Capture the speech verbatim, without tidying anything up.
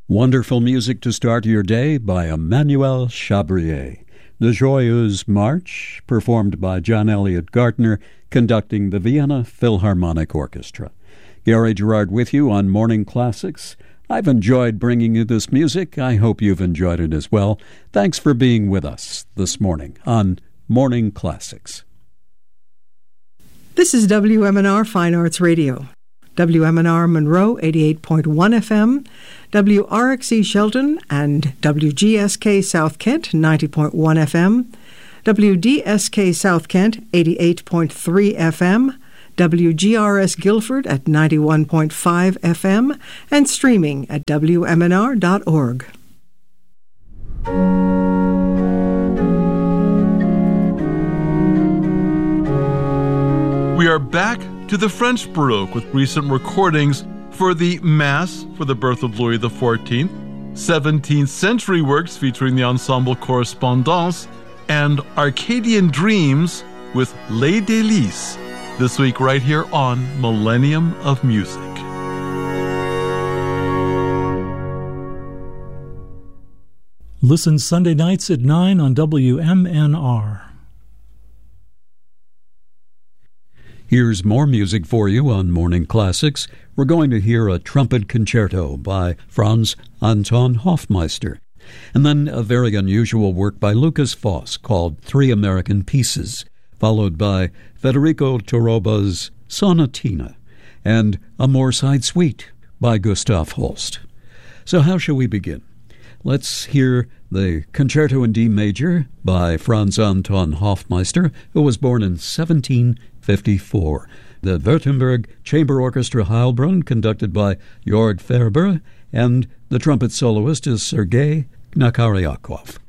Wonderful music to start your day by Emmanuel Chabrier. The Joyeuse March, performed by John Elliott Gardner, conducting the Vienna Philharmonic Orchestra. Gary Gerard with you on Morning Classics. I've enjoyed bringing you this music. I hope you've enjoyed it as well. Thanks for being with us this morning on Morning Classics. This is W M N R Fine Arts Radio. W M N R Monroe, eighty-eight point one F M, W R X E Shelton and W G S K South Kent, ninety point one F M, W D S K South Kent, eighty-eight point three F M, W G R S Guilford at ninety-one point five F M, and streaming at W M N R dot org. We are back to the French Baroque with recent recordings for the Mass for the birth of Louis the fourteenth, seventeenth century works featuring the Ensemble Correspondance, and Arcadian Dreams with Les Délices, this week right here on Millennium of Music. Listen Sunday nights at nine on W M N R. Here's more music for you on Morning Classics. We're going to hear a trumpet concerto by Franz Anton Hofmeister, and then a very unusual work by Lucas Foss called Three American Pieces, followed by Federico Toroba's Sonatina, and a Moorside Suite by Gustav Holst. So how shall we begin? Let's hear the Concerto in D Major by Franz Anton Hofmeister, who was born in seventeen fifty-four. The Württemberg Chamber Orchestra Heilbronn, conducted by Jörg Ferber, and the trumpet soloist is Sergei Knakaryakov.